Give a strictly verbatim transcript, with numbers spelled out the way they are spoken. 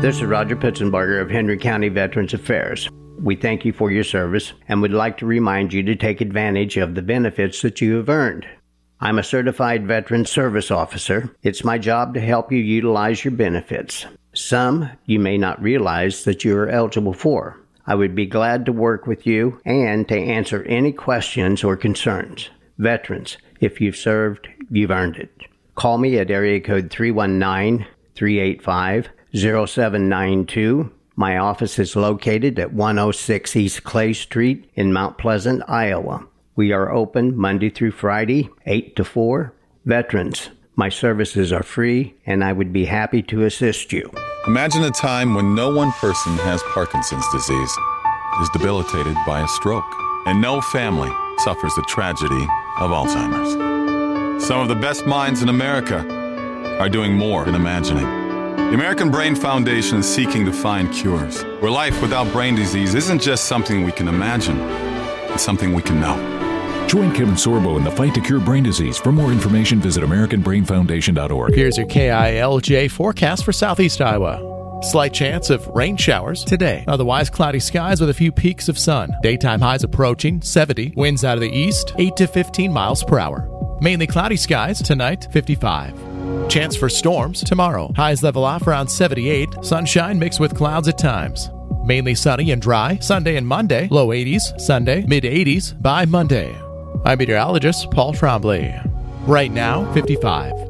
This is Roger Pitzenbarger of Henry County Veterans Affairs. We thank you for your service and would like to remind you to take advantage of the benefits that you have earned. I'm a certified veteran service officer. It's my job to help you utilize your benefits. Some you may not realize that you are eligible for. I would be glad to work with you and to answer any questions or concerns. Veterans, if you've served, you've earned it. Call me at area code three one nine, three eight five, zero seven nine two. My office is located at one oh six East Clay Street in Mount Pleasant, Iowa. We are open Monday through Friday, eight to four. Veterans, my services are free, and I would be happy to assist you. Imagine a time when no one person has Parkinson's disease, is debilitated by a stroke, and no family suffers the tragedy of Alzheimer's. Some of the best minds in America are doing more than imagining. The American Brain Foundation is seeking to find cures, where life without brain disease isn't just something we can imagine, it's something we can know. Join Kevin Sorbo in the fight to cure brain disease. For more information, visit American Brain Foundation dot org. Here's your K I L J forecast for southeast Iowa. Slight chance of rain showers today. Otherwise, cloudy skies with a few peaks of sun. Daytime highs approaching seventy. Winds out of the east, eight to fifteen miles per hour. Mainly cloudy skies tonight, fifty-five. Chance for storms tomorrow. Highs level off around seventy-eight. Sunshine mixed with clouds at times. Mainly sunny and dry. Sunday and Monday, low eighties. Sunday, mid eighties by Monday. I'm meteorologist Paul Trombley. Right now, fifty-five.